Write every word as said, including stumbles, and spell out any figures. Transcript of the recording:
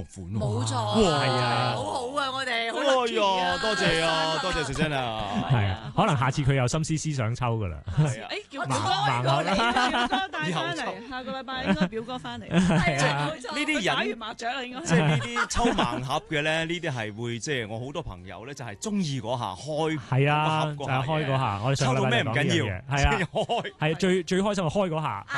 款喎。 冇錯， 哇係啊，好好啊，我哋好哎 lucky 啊呀，多謝啊，多謝 Susan 啊。 係啊，可能下次佢有心思思想抽噶啦。 係啊， 誒，叫盲表盲哥過嚟啊， 表哥帶翻以後嚟，下個禮拜應該表哥翻嚟。 係啊，冇錯呢啲佢打完人麻雀啦，應該。 即係呢啲抽盲盒嘅咧，呢啲係會即係我好多朋友咧，就係中意嗰下開係啊，就係嗰個盒嗰下嘅開嗰下，我哋上個禮拜抽到咩唔緊要， 講呢樣嘢係啊， 開係最最開心係開嗰下。